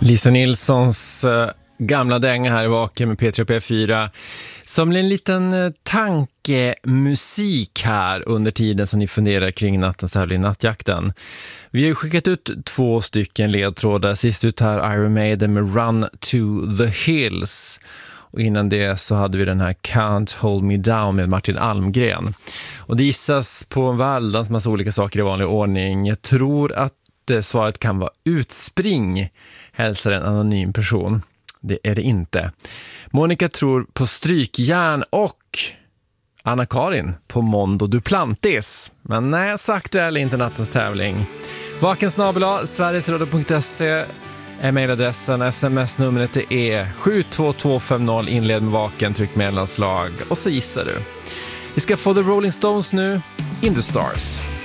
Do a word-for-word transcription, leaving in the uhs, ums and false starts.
Lisa Nilssons uh, gamla dänga här i Vaken med P tre och P fyra. Som blir en liten uh, tankemusik här under tiden som ni funderar kring nattens tävling, nattjakten. Vi har ju skickat ut två stycken ledtrådar. Sist ut här Iron Maiden med Run to the Hills. Och innan det så hade vi den här Can't Hold Me Down med Martin Almgren. Och det gissas på en väldans massa olika saker i vanlig ordning. Jag tror att svaret kan vara utspring, hälsar en anonym person. Det är det inte. Monica tror på strykjärn och Anna-Karin på Mondo Duplantis. Men nej, så aktuell är inte nattens tävling. Vaken snabel a sverigesradio punkt se är mejladressen. Sms-numret är sju två två fem noll, inled med vaken, tryck mellanslag och så gissar du. Vi ska få The Rolling Stones nu, In the Stars.